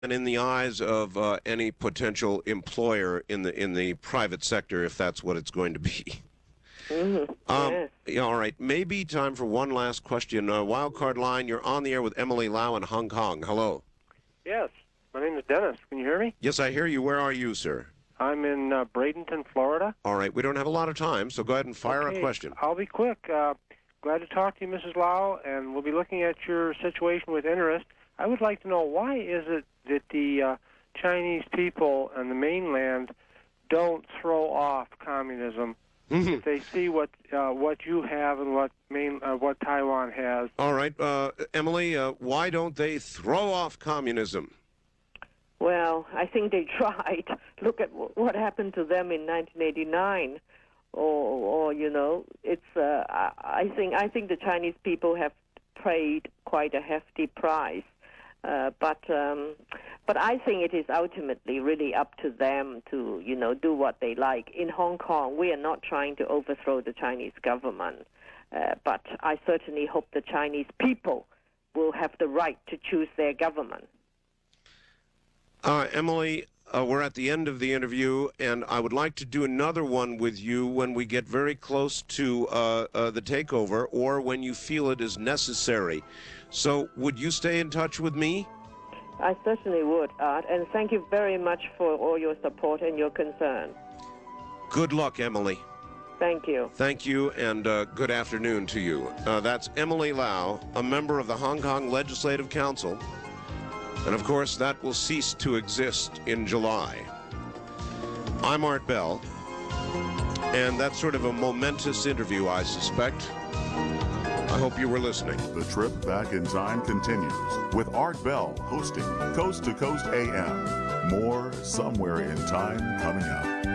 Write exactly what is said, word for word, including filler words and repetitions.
and in the eyes of uh, any potential employer in the in the private sector, if that's what it's going to be. Mm-hmm. Um, Yes. yeah, all right, maybe time for one last question. Uh, Wildcard line, you're on the air with Emily Lau in Hong Kong. Hello. Yes, my name is Dennis. Can you hear me? Yes, I hear you. Where are you, sir? I'm in uh, Bradenton, Florida. All right, we don't have a lot of time, so go ahead and fire Okay, a question. I'll be quick. Uh, glad to talk to you, Missus Lau, and we'll be looking at your situation with interest. I would like to know, why is it that the uh, Chinese people and the mainland don't throw off communism Mhm. if they see what uh, what you have and what main uh, what Taiwan has? All right, uh, Emily, uh, why don't they throw off communism? Well, I think they tried. Look at w- what happened to them in nineteen eighty-nine, or, or you know, it's. Uh, I, I think I think the Chinese people have paid quite a hefty price, uh, but um, but I think it is ultimately really up to them to you know do what they like. In Hong Kong, we are not trying to overthrow the Chinese government, uh, but I certainly hope the Chinese people will have the right to choose their government. Uh, Emily, uh, we're at the end of the interview, and I would like to do another one with you when we get very close to uh, uh, the takeover, or when you feel it is necessary. So would you stay in touch with me? I certainly would, Art, and thank you very much for all your support and your concern. Good luck, Emily. Thank you. Thank you, and uh, good afternoon to you. Uh, that's Emily Lau, a member of the Hong Kong Legislative Council. And of course, that will cease to exist in July. I'm Art Bell, and that's sort of a momentous interview, I suspect. I hope you were listening. The trip back in time continues with Art Bell hosting Coast to Coast A M. More Somewhere in Time coming up.